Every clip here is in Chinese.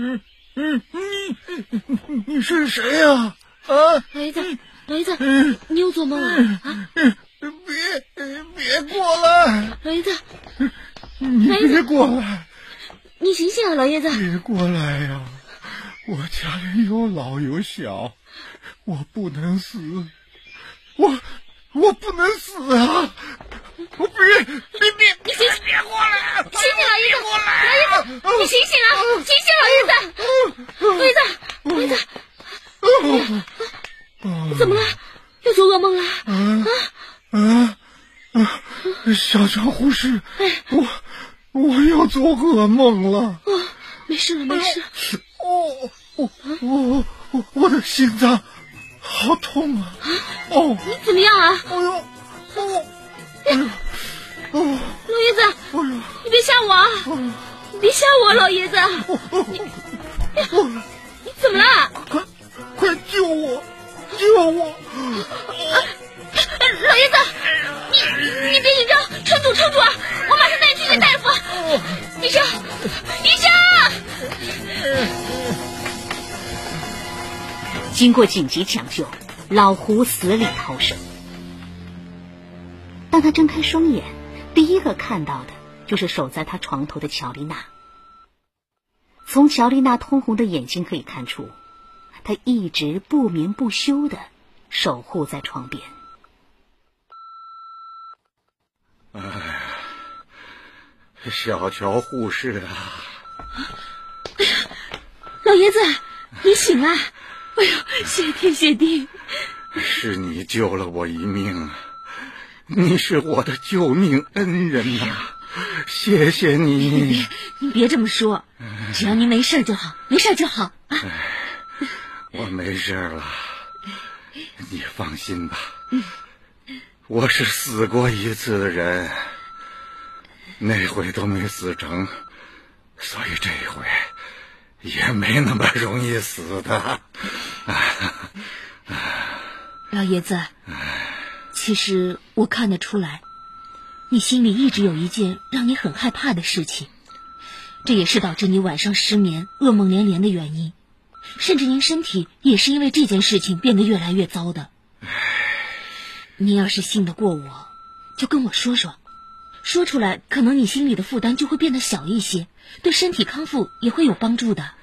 你是谁呀？啊， 老爷子，你又做梦了啊？ 别过来！ 老爷子， 你别过来！ 你醒醒啊，老爷子！ 别过来呀！我家里有老有小，我不能死，我不能死啊！我别过来！ 醒醒，老爷子！老爷子，你醒醒啊！醒醒，老爷子！老爷子，你怎么了？又做噩梦了？ 小乔护士，我又做噩梦了。 没事了，没事。 我的心脏好痛啊！ 你怎么样啊？老爷子，你别吓我啊！你别吓我，老爷子！你怎么了？ 快救我！ 老爷子，你别紧张，撑住啊！我马上带你去见大夫。医生！ 经过紧急抢救，老胡死里逃生。当他睁开双眼，第一个看到的就是守在他床头的乔丽娜。从乔丽娜通红的眼睛可以看出，她一直不眠不休地守护在床边。 小乔护士啊！ 老爷子，你醒了！哎呦，谢天谢地！ 是你救了我一命，你是我的救命恩人呐！谢谢你。 你别这么说，只要您没事就好，没事就好啊。 我没事了，你放心吧。我是死过一次的人，那回都没死成，所以这回也没那么容易死的。 老爷子，其实我看得出来，你心里一直有一件让你很害怕的事情，这也是导致你晚上失眠、噩梦连连的原因，甚至您身体也是因为这件事情变得越来越糟的。您要是信得过我，就跟我说说，说出来可能你心里的负担就会变得小一些，对身体康复也会有帮助的。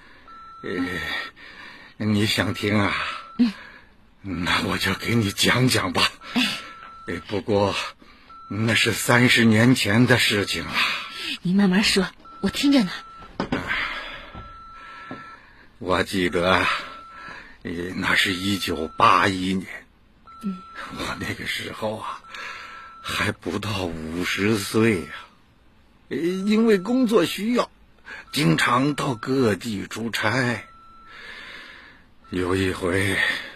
你想听啊？那我就给你讲讲吧。不过那是30年前的事情了。 你慢慢说，我听着呢。 我记得那是1981年，我那个时候啊还不到50岁啊，因为工作需要经常到各地出差。有一回